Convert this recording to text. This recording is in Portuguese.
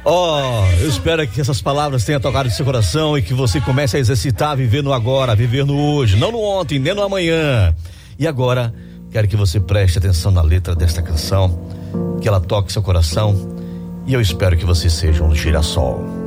Eu espero que essas palavras tenham tocado em seu coração e que você comece a exercitar, a viver no agora, a viver no hoje, não no ontem, nem no amanhã. E agora, quero que você preste atenção na letra desta canção, que ela toque seu coração, e eu espero que você seja um girassol.